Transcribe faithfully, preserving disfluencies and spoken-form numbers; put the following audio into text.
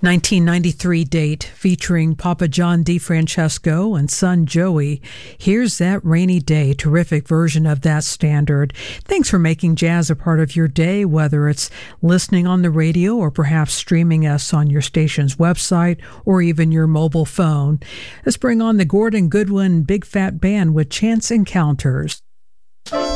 nineteen ninety-three date featuring Papa John DeFrancesco and son Joey. Here's That Rainy Day. Terrific version of that standard. Thanks for making jazz a part of your day, whether it's listening on the radio or perhaps streaming us on your station's website or even your mobile phone. Let's bring on the Gordon Goodwin Big Fat Band with Chance Encounters.